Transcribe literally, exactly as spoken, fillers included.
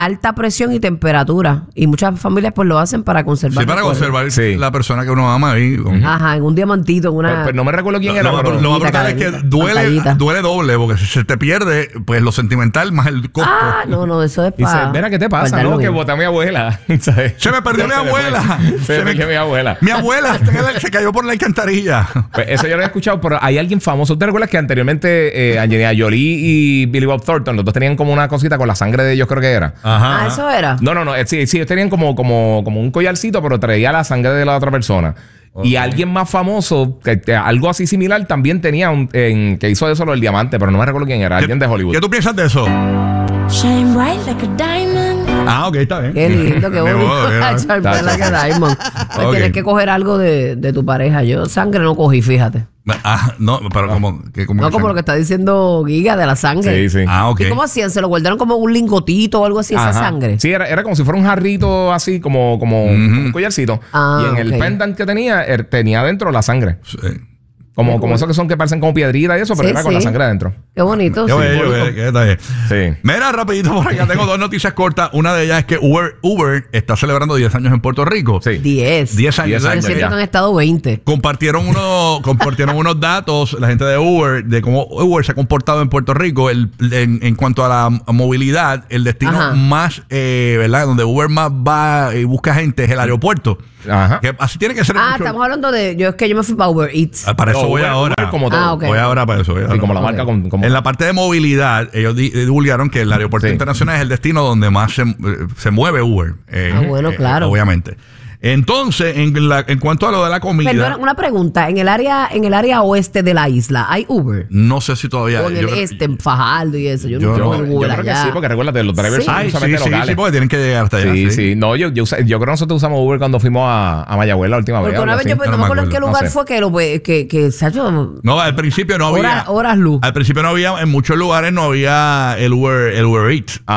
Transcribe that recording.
alta presión y temperatura. Y muchas familias pues lo hacen para conservar. Sí, para recuerdos. conservar Sí. la persona que uno ama ahí. Con... Ajá, en un diamantito, en una... Pues, pues no me recuerdo quién Lo, era, lo, pero... lo más brutal es que cadenita, duele, pantallita. duele doble, porque si se te pierde, pues lo sentimental más el costo. Ah, no, no, eso es Dice, para... mira, ¿qué te pasa? No, que boté a mi abuela. ¿Sabes? Se me perdió mi Se le abuela. fue. Se, Se me me- perdió mi abuela. Mi abuela se- se cayó por la alcantarilla. Pues eso yo lo he escuchado, pero hay alguien famoso. ¿Te recuerdas que anteriormente eh, Angelina Jolie y Billy Bob Thornton, los dos tenían como una cosita con la sangre de ellos, creo que era? Ah, eso era. No, no, no. eh, Sí, sí, ellos tenían como, como, como un collarcito, pero traía la sangre de la otra persona. Okay. Y alguien más famoso, que, que algo así similar, también tenía un, en, que hizo eso lo del diamante, pero no me recuerdo quién era. Alguien de Hollywood. ¿Qué tú piensas de eso? Shine bright like a diamond. Ah, ok, está bien. Qué lindo, qué Me bonito. voy, me voy. Echar pela que Diamond. Pues Ok. tienes que coger algo de, de tu pareja. Yo sangre no cogí, fíjate. Ah, no, pero como... Que, como No que como lo que está diciendo Giga de la sangre. Sí, sí. Ah, ok. ¿Y cómo hacían? ¿Se lo guardaron como un lingotito o algo así, esa Ajá. sangre? Sí, era, era como si fuera un jarrito así, como, como, Ujú. como un collarcito. Ah, y en el ok. pendant que tenía, er, tenía dentro la sangre. Sí. Como, como esos que son que parecen como piedritas y eso, pero Sí, era con sí. la sangre adentro. Qué bonito. Qué sí. bello, qué- qué detalle. Sí. Mira, rapidito por acá, tengo dos noticias cortas. Una de ellas es que Uber, Uber está celebrando diez años en Puerto Rico. Sí. Diez. diez años. diez Yo años siento ya. que han estado veinte. Compartieron, unos, compartieron unos datos, la gente de Uber, de cómo Uber se ha comportado en Puerto Rico el, en, en cuanto a la movilidad. El destino Ajá. más, eh, ¿verdad? Donde Uber más va y busca gente es el aeropuerto. Ajá. Que así tiene que ser. Ah, mucho- estamos hablando de... Yo es que yo me fui para Uber Eats. Ah, para eso No, voy Uber- ahora. Uber como todo. Ah, ok. Voy ahora para eso. voy Sí, ahora. como la Ok. marca con, como... En la parte de movilidad, ellos di- divulgaron que el aeropuerto Sí. internacional es el destino donde más se, se mueve Uber. eh, Ah, bueno, eh, claro. Obviamente. Entonces, en, la- en cuanto a lo de la comida, Perdona, una pregunta. En el área en el área oeste de la isla, ¿hay Uber? no sé si todavía. O en el yo creo- este, en Fajardo y eso. Yo, yo no Yo, tengo yo Uber creo que allá. sí, porque recuérdate, los drivers Sí. son Ay, sí, solamente sí, locales. sí, porque tienen que llegar hasta allá. Sí, sí. No, yo, yo, usé- yo creo que nosotros usamos Uber cuando fuimos a, a Mayagüez la última Porque vez. una algo vez así. yo pues, no no me me acuerdo en qué acuerdo. lugar No sé. fue que lo que, que, que se ha hecho No, al principio no había. horas, horas luz. Al principio no había, en muchos lugares no había el Uber, el Uber Eats.